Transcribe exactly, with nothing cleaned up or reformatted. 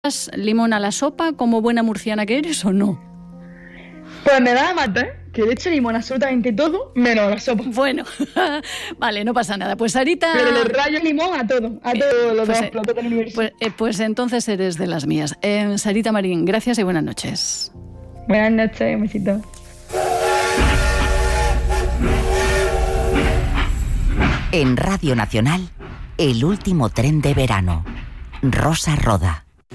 limón a la sopa como buena murciana que eres o no? Pues me da a matar, que le echo limón a absolutamente todo, menos a la sopa. Bueno, vale, no pasa nada. Pues Sarita... Pero le rayo limón a todo, a todos los pues, dos platos del universo. Pues, eh, pues entonces eres de las mías. Eh, Sarita Marín, gracias y buenas noches. Buenas noches, un besito. En Radio Nacional, El último tren de verano. Rosa Roda.